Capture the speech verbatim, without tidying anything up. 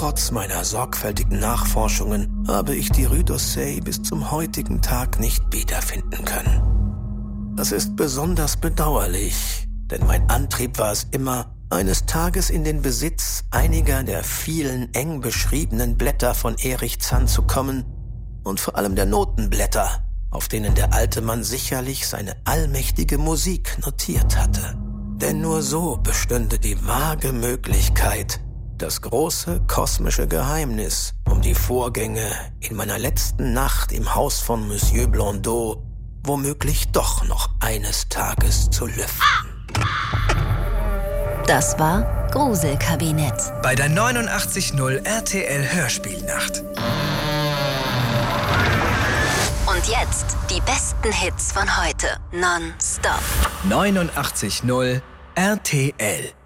Trotz meiner sorgfältigen Nachforschungen habe ich die Rue d'Orsay bis zum heutigen Tag nicht wiederfinden können. Das ist besonders bedauerlich, denn mein Antrieb war es immer, eines Tages in den Besitz einiger der vielen eng beschriebenen Blätter von Erich Zann zu kommen und vor allem der Notenblätter, auf denen der alte Mann sicherlich seine allmächtige Musik notiert hatte. Denn nur so bestünde die vage Möglichkeit, das große kosmische Geheimnis um die Vorgänge in meiner letzten Nacht im Haus von Monsieur Blondeau womöglich doch noch eines Tages zu lüften. Das war Gruselkabinett bei der neunundachtzig Komma null R T L Hörspielnacht. Und jetzt die besten Hits von heute. Non-stop. neunundachtzig Komma null R T L